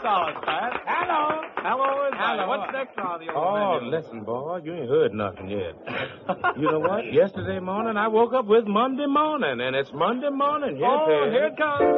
solid, Pat. Hello. Hello is right. Hello. What's next on the Oh, old menu? listen, boy, you ain't heard nothing yet. You know what? Yesterday morning, I woke up with Monday morning, and it's Monday morning. Yes, Oh, it is. here it comes.